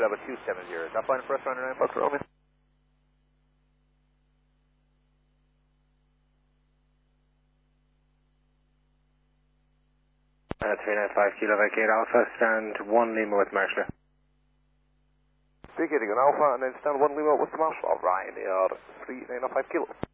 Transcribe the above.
Bravo 270. Drop line for us, runner 9 Fox Romeo. 395 Kilo Vacate Alpha, stand 1 Lima with Marshall. Vacating an Alpha and then stand 1 Lima with the Marshall. Alright, they are 3905 Kilo.